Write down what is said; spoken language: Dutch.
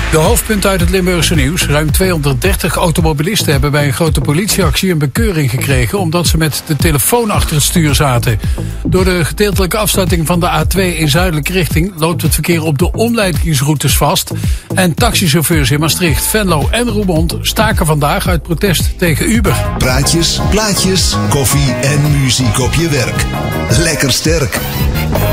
De hoofdpunten uit het Limburgse nieuws. Ruim 230 automobilisten hebben bij een grote politieactie een bekeuring gekregen omdat ze met de telefoon achter het stuur zaten. Door de gedeeltelijke afsluiting van de A2 in zuidelijke richting loopt het verkeer op de omleidingsroutes vast. En taxichauffeurs in Maastricht, Venlo en Roermond staken vandaag uit protest tegen Uber. Praatjes, plaatjes, koffie en muziek op je werk. Lekker sterk.